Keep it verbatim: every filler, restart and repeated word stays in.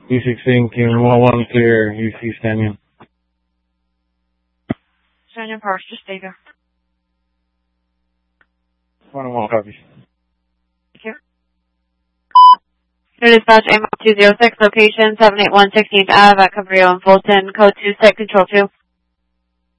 E sixteen, King one one clear, U C standing. Standing parks, just stay there. one one copies. Thank you. Your dispatch, A M O two zero six, location seven eight one sixteenth Avenue at Cabrillo and Fulton, code two, site control two.